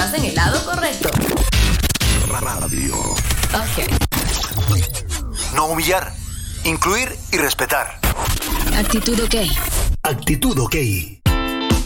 estás en el lado correcto. Radio. Ok. No humillar, incluir y respetar. Actitud OK. Actitud OK.